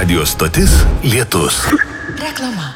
Radio stotis Lietus. Reklama.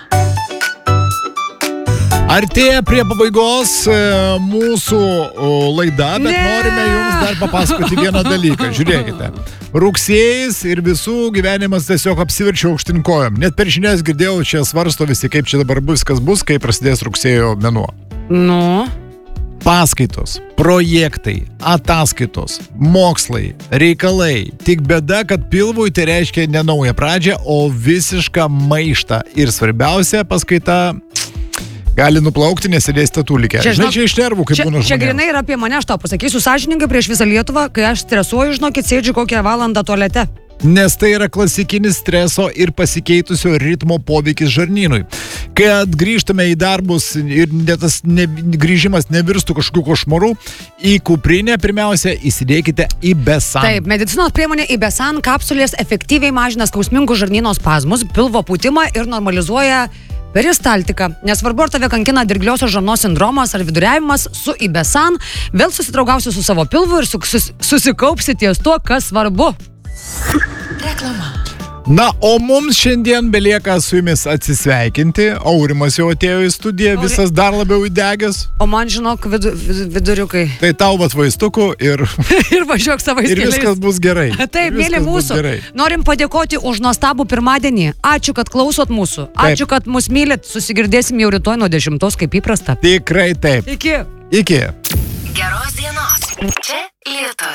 Artėja prie pabaigos mūsų laida, bet norime jums dar papasakoti vieną dalyką. Žiūrėkite, rugsėjais ir visų gyvenimas tiesiog apsiverčia aukštyn kojom. Net per žinias girdėjau, čia svarsto visi, kaip čia dabar bus, kas bus, kai prasidės rugsėjo mėnuo. Nu? Paskaitos, projektai, ataskaitos, mokslai, reikalai. Tik bėda, kad pilvui tai reiškia ne naują pradžią, o visišką maištą. Ir svarbiausia, paskaita gali nuplaukti, nesėdės tatulikė. Žinai, čia iš nervų, kaip būna žmonėms. Čia grinai yra apie mane, aš tau pasakysiu sąžiningai prieš visą Lietuvą, kai aš stresuoju, žinokit, sėdžiu kokią valandą tualete. Nes tai yra klasikinis streso ir pasikeitusio ritmo poveikis žarnynui. Kad grįžtume į darbus ir tas grįžimas nevirstų kažkokiu košmaru, į kuprinę pirmiausia įsidėkite Ibesan. Taip, medicinos priemonė Ibesan kapsulės efektyviai mažina skausmingus žarnyno spazmus, pilvo pūtimą ir normalizuoja peristaltika. Nesvarbu, ar tave kankina dirgliosios žarnos sindromas ar viduriavimas, su Ibesan vėl susidraugausi su savo pilvu ir susikaupsi ties tuo, kas svarbu. Reklama. Na, o mums šiandien belieka su jumis atsisveikinti. Aurimas jau atėjo į studiją, visas dar labiau įdegęs. O man, žinok, viduriukai. Tai tau vat vaistukų ir ir važiuok savais keliais. Ir viskas bus gerai. Taip, mėly mūsų. Norim padėkoti už nuostabų pirmadienį. Ačiū, kad klausot mūsų. Ačiū, kad mus mylit. Susigirdėsim jau rytoj nuo 10 kaip įprasta. Tikrai taip. Iki. Iki. Geros dienos. Čia Lietus.